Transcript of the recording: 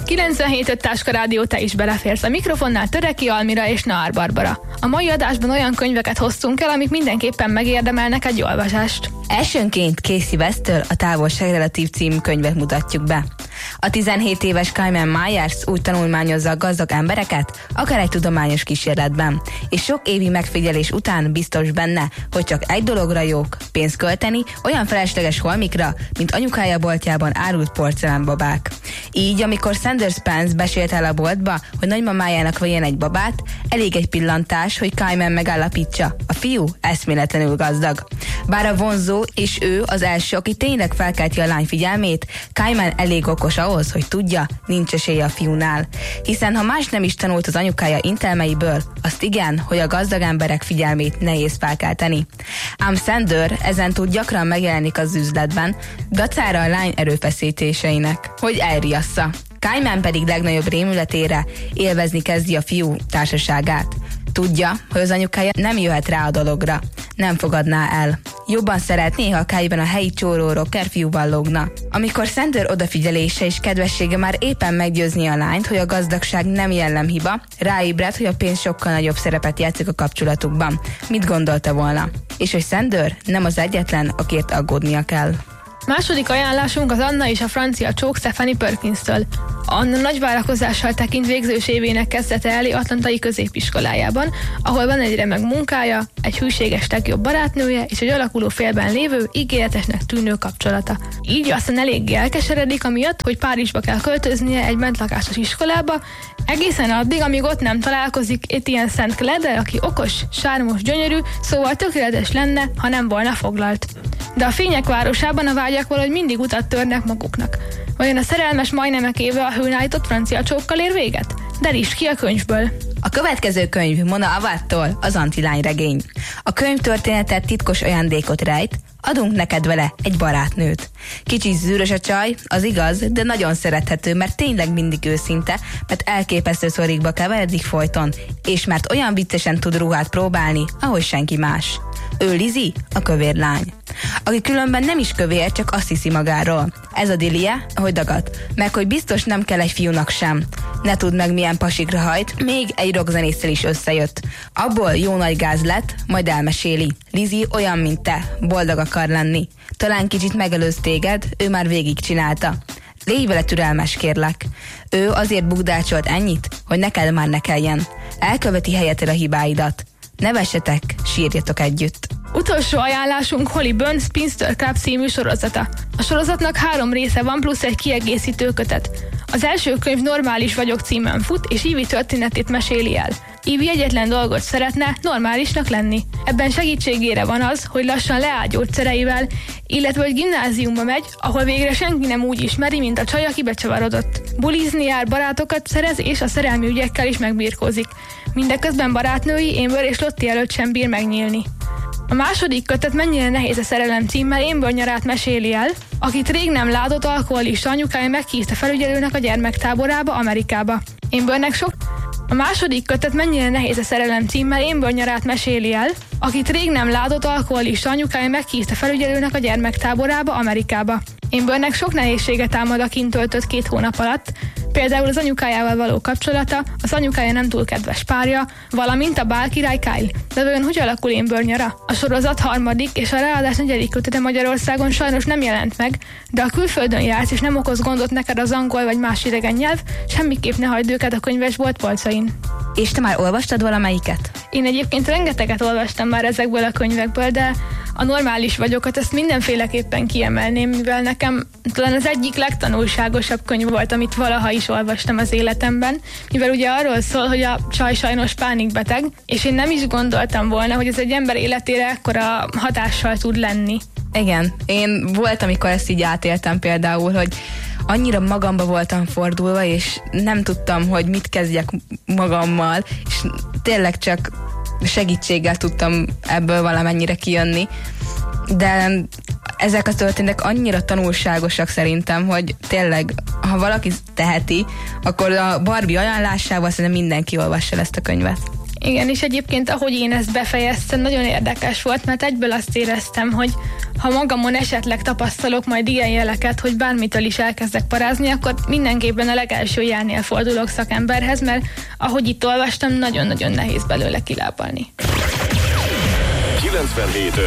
97.5 Táska Rádió, te is beleférsz. A mikrofonnál Töreki Almira és Naar Barbara. A mai adásban olyan könyveket hoztunk el, amik mindenképpen megérdemelnek egy olvasást. Elsőnként Casey West-től a Távolság relatív című könyvet mutatjuk be. A 17 éves Kayman Myers úgy tanulmányozza a gazdag embereket, akár egy tudományos kísérletben, és sok évi megfigyelés után biztos benne, hogy csak egy dologra jók, pénzt költeni olyan felesleges holmikra, mint anyukája boltjában árult porcelánbabák. Így, amikor Sanders Spence besélt el a boltba, hogy nagymamájának vegyen egy babát, elég egy pillantás, hogy Kayman megállapítsa, a fiú eszméletlenül gazdag. Bár a vonzó és ő az első, aki tényleg felkelti a lány figyelmét, Kayman elég okos ahhoz, hogy tudja, nincs esélye a fiúnál. Hiszen ha más nem is tanult az anyukája intelmeiből, azt igen, hogy a gazdag emberek figyelmét nehéz felkelteni. Ám Sander ezentúl gyakran megjelenik az üzletben, dacára a lány erőfeszítéseinek, hogy elriassza. Kayman pedig legnagyobb rémületére élvezni kezdi a fiú társaságát. Tudja, hogy az anyukája nem jöhet rá a dologra, nem fogadná el. Jobban szeretné, ha Kayman a helyi csóró rockerfiúval lógna. Amikor Sander odafigyelése és kedvessége már éppen meggyőzni a lányt, hogy a gazdagság nem jellemhiba, ráébred, hogy a pénz sokkal nagyobb szerepet játszik a kapcsolatukban. Mit gondolta volna? És hogy Sander nem az egyetlen, akért aggódnia kell. Második ajánlásunk az Anna és a francia csók Stephanie Perkins-től. Anna nagy várakozással tekint végzős évének kezdete elé atlantai középiskolájában, ahol van egy remek munkája, egy hűséges legjobb barátnője és egy alakuló félben lévő, ígéretesnek tűnő kapcsolata. Így aztán eléggé elkeseredik amiatt, hogy Párizsba kell költöznie egy bentlakásos iskolába, egészen addig, amíg ott nem találkozik Etienne Saint-Clair, aki okos, sármos, gyönyörű, szóval tökéletes lenne, ha nem volna foglalt. De a fények városában a vágyak valahogy mindig utat törnek maguknak. Vajon a szerelmes majnemek éve a hőn állított francia csókkal ér véget? Derítsd ki a könyvből! A következő könyv Mona Avattól az antilány regény. A könyv történetet titkos ajándékot rejt, adunk neked vele egy barátnőt. Kicsit zűrös a csaj, az igaz, de nagyon szerethető, mert tényleg mindig őszinte, mert elképesztő szorikba keveredik folyton, és mert olyan viccesen tud ruhát próbálni, ahogy senki más. Ő Lizzie, a kövér lány, aki különben nem is kövér, csak azt hiszi magáról. Ez a Dilie, hogy dagad, meg hogy biztos nem kell egy fiúnak sem. Ne tudd meg, milyen pasikra hajt, még egy rockzenésszel is összejött. Abból jó nagy gáz lett, majd elmeséli. Lizzie olyan, mint te, boldog akar lenni. Talán kicsit megelőz téged, ő már végigcsinálta. Légy vele türelmes, kérlek. Ő azért bukdácsolt ennyit, hogy neked már ne kelljen. Elköveti helyettel a hibáidat. Nevessetek, sírjatok együtt. Utolsó ajánlásunk Holly Byrne Spinster Club című sorozata. A sorozatnak 3 része van, plusz egy kiegészítő kötet. Az első könyv Normális vagyok címen fut, és Ivy történetét meséli el. Ivy egyetlen dolgot szeretne, normálisnak lenni. Ebben segítségére van az, hogy lassan leáll gyógyszereivel, illetve hogy gimnáziumba megy, ahol végre senki nem úgy ismeri, mint a csaj, aki becsavarodott. Bulizni jár, barátokat szerez, és a szerelmi ügyekkel is megbirkózik. Mindeközben barátnői Amber és Lottie előtt sem bír megnyílni. A második kötet Mennyire nehéz a szerelem címmel Amber nyarát meséli el, akit rég nem látott alkoholista anyukája meghívta felügyelőnek a gyermektáborába, Amerikába. A második kötet Mennyire nehéz a szerelem címmel Amber nyarát meséli el, akit rég nem látott alkoholista anyukája meghívta felügyelőnek a gyermektáborába, Amerikába. Ambernek sok nehézsége támad a kint töltött 2 hónap alatt, például az anyukájával való kapcsolata, az anyukája nem túl kedves párja, valamint a bálkirály Kyle. De vajon hogy alakul Amber nyara? A sorozat 3. és a ráadás 4. kötete Magyarországon sajnos nem jelent meg, de a külföldön jársz és nem okoz gondot neked az angol vagy más idegen nyelv, semmiképp ne hagyd őket a könyvesbolt polcain. És te már olvastad valamelyiket? Én egyébként rengeteget olvastam már ezekből a könyvekből, de a Normális vagyokat ezt mindenféleképpen kiemelném, mivel nekem talán az egyik legtanulságosabb könyv volt, amit valaha is olvastam az életemben, mivel ugye arról szól, hogy a csaj sajnos pánikbeteg, és én nem is gondoltam volna, hogy ez egy ember életére ekkora hatással tud lenni. Igen, én volt, amikor ezt így átéltem például, hogy annyira magamba voltam fordulva, és nem tudtam, hogy mit kezdjek magammal, és tényleg csak segítséggel tudtam ebből valamennyire kijönni. De ezek a történetek annyira tanulságosak szerintem, hogy tényleg, ha valaki teheti, akkor a Barbie ajánlásával szerintem mindenki olvassa ezt a könyvet. Igen, és egyébként ahogy én ezt befejeztem, nagyon érdekes volt, mert egyből azt éreztem, hogy ha magamon esetleg tapasztalok majd ilyen jeleket, hogy bármitől is elkezdek parázni, akkor mindenképpen a legelső jelnél fordulok szakemberhez, mert ahogy itt olvastam, nagyon-nagyon nehéz belőle kilábalni. 97.5